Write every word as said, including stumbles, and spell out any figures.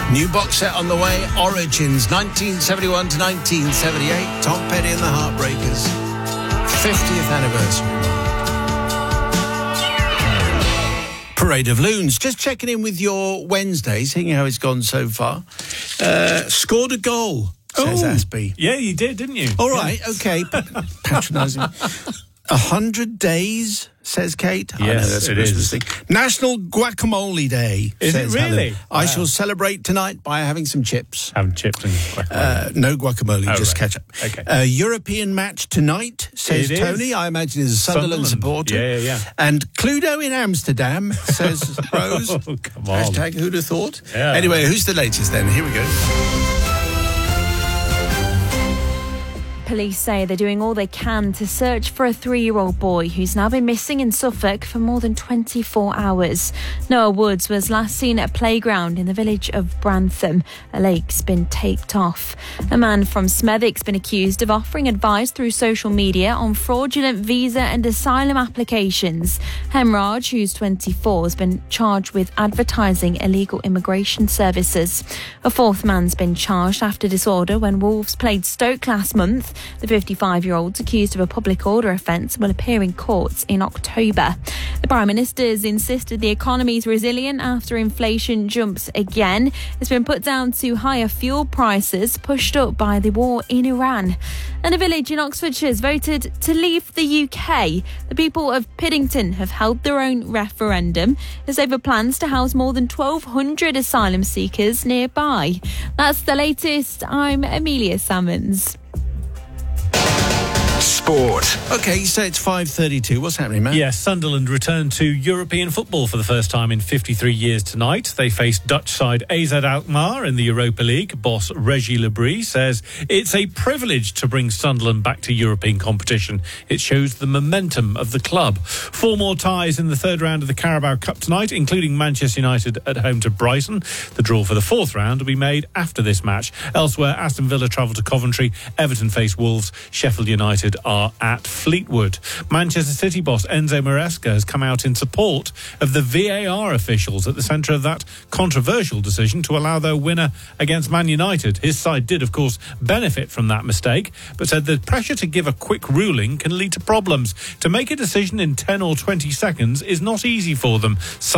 New box set on the way, Origins, nineteen seventy-one to nineteen seventy-eight. Tom Petty and the Heartbreakers, fiftieth anniversary. Parade of Loons. Just checking in with your Wednesday, seeing how it's gone so far. Uh, scored a goal, says oh, Aspie. Yeah, you did, didn't you? All right, yeah. Okay. Patronising. A hundred days, says Kate. Yes, I know that's a it Christmas is. thing. National Guacamole Day. Is says it really? Helen. I Wow. shall celebrate tonight by having some chips. Having chips and guacamole. Uh, no guacamole, Oh, just right. ketchup. Okay. Uh, European match tonight, says It is. Tony. I imagine is a Sunderland, Sunderland. supporter. Yeah, yeah, yeah. And Cluedo in Amsterdam, says Rose. Oh, come on. Hashtag who'd have thought? Yeah. Anyway, who's the latest then? Here we go. Police say they're doing all they can to search for a three-year-old boy who's now been missing in Suffolk for more than twenty-four hours. Noah Woods was last seen at a playground in the village of Brantham. A lake's been taped off. A man from Smethwick's been accused of offering advice through social media on fraudulent visa and asylum applications. Hemraj, who's twenty-four, has been charged with advertising illegal immigration services. A fourth man's been charged after disorder when Wolves played Stoke last month. The fifty-five-year-old's accused of a public order offence will appear in courts in October. The Prime Minister's insisted the economy is resilient after inflation jumps again. It's been put down to higher fuel prices pushed up by the war in Iran. And a village in Oxfordshire has voted to leave the U K. The people of Piddington have held their own referendum as over plans to house more than twelve hundred asylum seekers nearby. That's the latest. I'm Amelia Salmons. Sport. Okay, so it's five thirty-two. What's happening, man? Yes, Sunderland returned to European football for the first time in fifty-three years tonight. They faced Dutch side A Z Alkmaar in the Europa League. Boss Reggie Lebris says it's a privilege to bring Sunderland back to European competition. It shows the momentum of the club. Four more ties in the third round of the Carabao Cup tonight, including Manchester United at home to Brighton. The draw for the fourth round will be made after this match. Elsewhere, Aston Villa travel to Coventry, Everton face Wolves, Sheffield United are at Fleetwood. Manchester City boss Enzo Maresca has come out in support of the V A R officials at the centre of that controversial decision to allow their winner against Man United. His side did, of course, benefit from that mistake, but said the pressure to give a quick ruling can lead to problems. To make a decision in ten or twenty seconds is not easy for them.